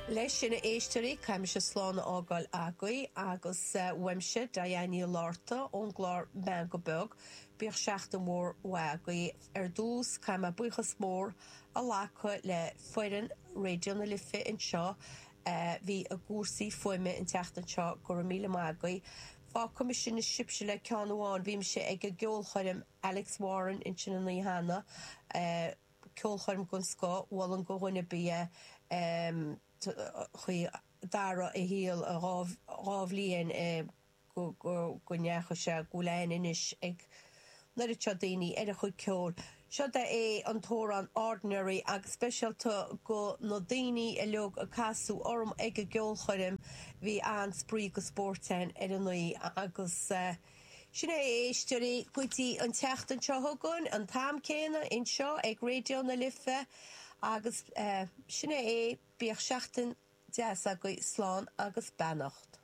Leis sin éisteoirí caiim se sláán ágáil agaí agus weimse Diana Lárta ón gláir ben go beg bíoh seachtain mór wagaí ar dús caiim a buchas mór a lácha le foireann radio na Lifa in seo hí a gúrsaí foiime in teachtain seo go míle magaí. Fá comisiún na sibse le ceanháin bhím se ag a geolchoirim Alex Warren in sin na hana ceolchoirim gon scó bhil an gohaine bí chuí dara a híal a rábhlíon go neacha se goléin inis ag nar seo daoine ar a chuid ceol. Seo é an tóran ordinary agus speisialta go nó daoine a leog a casú orm ag a geolchoirim bhí an sprí go spórtein ar an nuí agus sin é éisteoirí goití an teachtain seo thugann an tam céine in seo ag radio na Lifa agus sin é bíoh seachtain deas a go sláán agus beannacht.